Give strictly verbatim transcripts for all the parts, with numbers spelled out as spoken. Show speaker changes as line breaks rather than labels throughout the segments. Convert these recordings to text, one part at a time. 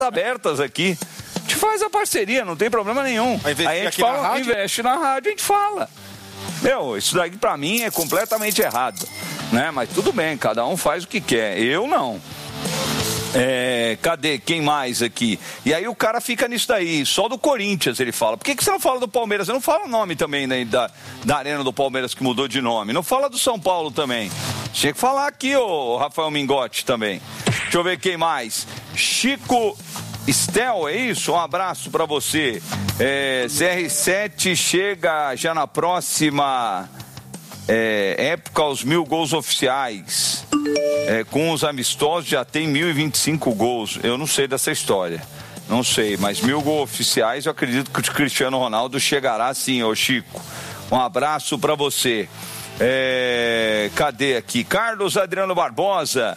abertas aqui. A gente faz a parceria, não tem problema nenhum. Aí a gente fala, investe na rádio, a gente fala. Meu, isso daqui pra mim é completamente errado, né? Mas tudo bem, cada um faz o que quer. Eu não. É, cadê? Quem mais aqui? E aí o cara fica nisso daí, só do Corinthians ele fala. Por que, que você não fala do Palmeiras? Você não fala o nome também, né, da, da Arena do Palmeiras que mudou de nome. Não fala do São Paulo também. Tinha que falar aqui, ô Rafael Mingotti também. Deixa eu ver quem mais. Chico Estel, é isso? Um abraço pra você. É, C R sete chega já na próxima é, época aos mil gols oficiais. É, com os amistosos já tem mil e vinte e cinco gols. Eu não sei dessa história. Não sei, mas mil gols oficiais eu acredito que o Cristiano Ronaldo chegará sim, ô Chico. Um abraço pra você. É, cadê aqui? Carlos Adriano Barbosa.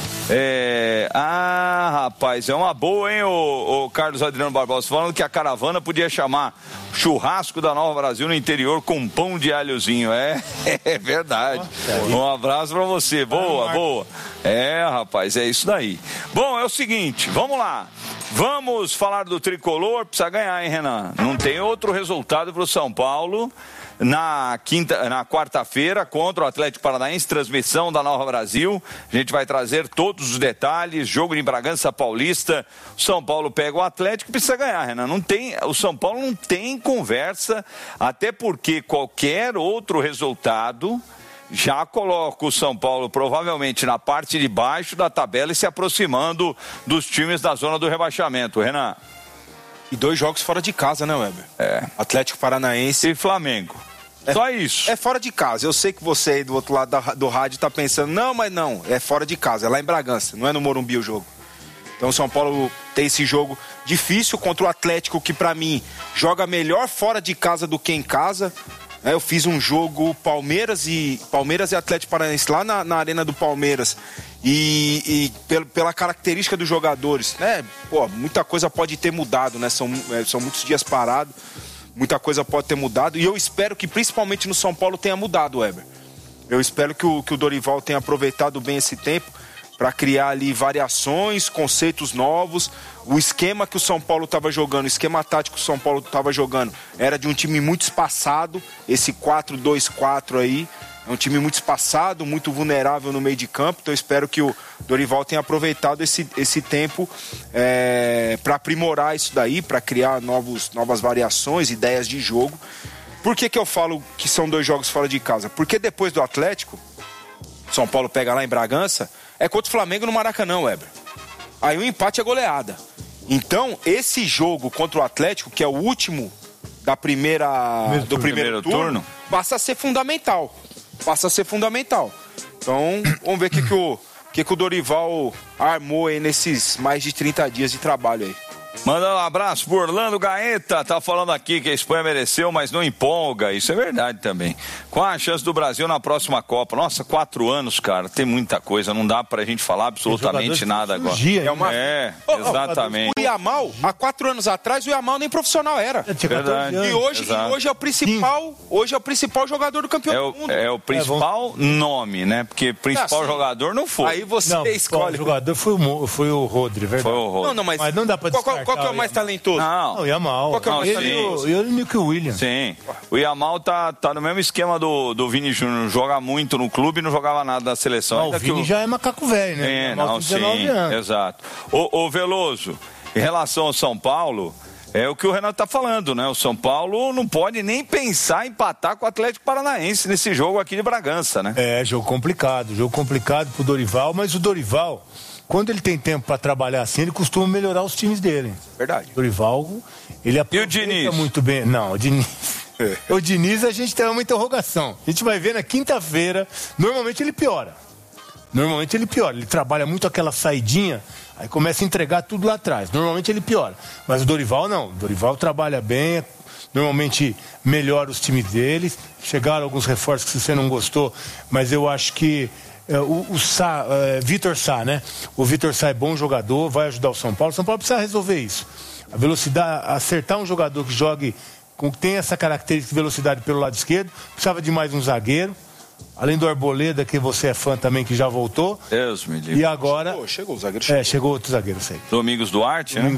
É, ah, rapaz, é uma boa, hein, o, o Carlos Adriano Barbosa, falando que a caravana podia chamar churrasco da Nova Brasil no interior com pão de alhozinho. É, é verdade. Um abraço pra você. Boa, boa. É, rapaz, é isso daí. Bom, é o seguinte, vamos lá. Vamos falar do tricolor. Precisa ganhar, hein, Renan? Não tem outro resultado pro São Paulo. Na quinta, na quarta-feira, contra o Atlético Paranaense, transmissão da Nova Brasil. A gente vai trazer todos os detalhes. Jogo em Bragança Paulista. O São Paulo pega o Atlético e precisa ganhar, Renan. Não tem, o São Paulo não tem conversa, até porque qualquer outro resultado já coloca o São Paulo provavelmente na parte de baixo da tabela e se aproximando dos times da zona do rebaixamento, Renan.
E dois jogos fora de casa, né, Weber?
É.
Atlético Paranaense
e Flamengo. É, só isso.
É fora de casa. Eu sei que você aí do outro lado da, do rádio tá pensando, não, mas não, é fora de casa, é lá em Bragança, não é no Morumbi o jogo. Então o São Paulo tem esse jogo difícil contra o Atlético, que pra mim joga melhor fora de casa do que em casa. Eu fiz um jogo Palmeiras e, Palmeiras e Atlético Paranaense lá na, na Arena do Palmeiras. E, e pela, pela característica dos jogadores, né? Pô, muita coisa pode ter mudado, né? São, são muitos dias parados. Muita coisa pode ter mudado e eu espero que principalmente no São Paulo tenha mudado, Weber. Eu espero que o, que o Dorival tenha aproveitado bem esse tempo para criar ali variações, conceitos novos. O esquema que o São Paulo estava jogando, o esquema tático que o São Paulo estava jogando era de um time muito espaçado, esse quatro dois quatro aí. É um time muito espaçado, muito vulnerável no meio de campo, então eu espero que o Dorival tenha aproveitado esse, esse tempo é, para aprimorar isso daí, para criar novos, novas variações, ideias de jogo. Por que que eu falo que são dois jogos fora de casa? Porque depois do Atlético, São Paulo pega lá em Bragança, é contra o Flamengo no Maracanã, Weber. Aí o empate é goleada. Então, esse jogo contra o Atlético, que é o último da primeira,
Mesmo
do primeiro, primeiro turno, turno, passa a ser fundamental. Passa a ser fundamental. Então, vamos ver o que, que, o, que, que o Dorival armou aí nesses mais de trinta dias de trabalho aí.
Manda um abraço pro Orlando Gaeta, tá falando aqui que a Espanha mereceu, mas não empolga, isso é verdade também. Qual a chance do Brasil na próxima Copa? Nossa, quatro anos, cara, tem muita coisa, não dá pra gente falar absolutamente nada agora.
É, uma...
é
oh,
exatamente.
Oh, o Yamal, há quatro anos atrás, o Yamal nem profissional era.
Verdade.
E hoje, e hoje é o principal, hoje é o principal jogador do campeonato
é o,
do mundo.
É o principal é, nome, né? Porque principal ah, jogador não foi.
Aí você
não,
escolhe.
O jogador foi o, foi o Rodri, verdade.
Foi o Rodri.
Não, não, mas,
mas não dá pra
descartar. Qual, qual que é o mais talentoso?
Não.
Não, o Yamal.
Qual que é o mais
ele,
talentoso?
E o Nick Williams.
Sim. O Yamal tá, tá no mesmo esquema do, do Vini Júnior. Joga muito no clube e não jogava nada na seleção.
Não, o Vini
o...
já é macaco velho, né?
É, não, sim. Anos. Exato. Ô, ô Veloso, em relação ao São Paulo, é o que o Renato tá falando, né? O São Paulo não pode nem pensar em empatar com o Atlético Paranaense nesse jogo aqui de Bragança, né?
É, jogo complicado. Jogo complicado pro Dorival, mas o Dorival, quando ele tem tempo para trabalhar assim, ele costuma melhorar os times dele.
Verdade.
O Dorival, ele aproveita muito bem. Não, o Diniz... É. O Diniz, a gente tem uma interrogação. A gente vai ver na quinta-feira, normalmente ele piora. Normalmente ele piora. Ele trabalha muito aquela saidinha, aí começa a entregar tudo lá atrás. Normalmente ele piora. Mas o Dorival não. O Dorival trabalha bem, normalmente melhora os times deles. Chegaram alguns reforços que você não gostou, mas eu acho que é, o, o Sá, é, Vitor Sá, né? O Vitor Sá é bom jogador, vai ajudar o São Paulo. O São Paulo precisa resolver isso. A velocidade, acertar um jogador que jogue, com, tem essa característica de velocidade pelo lado esquerdo, precisava de mais um zagueiro. Além do Arboleda, que você é fã também, que já voltou.
Deus me livre.
E agora...
Chegou, chegou o zagueiro. Chegou.
É, chegou outro zagueiro, sei.
Domingos Duarte,
Domingos